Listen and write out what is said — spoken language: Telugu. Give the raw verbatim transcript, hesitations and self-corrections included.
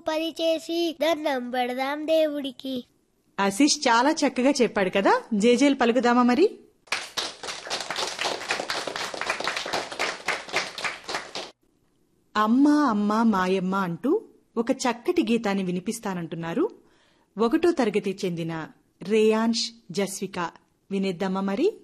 పది చేసి దండం పెడదాం దేవుడికి. ఆశీష్ చాలా చక్కగా చెప్పాడు కదా. జేజేలు పలుకుదామా మరి? అమ్మా అమ్మా మాయమ్మ అంటూ ఒక చక్కటి గీతాన్ని వినిపిస్తానంటున్నారు ఒకటో తరగతి చెందిన రేయాన్ష్ జస్విక. వినేద్దామా మరి?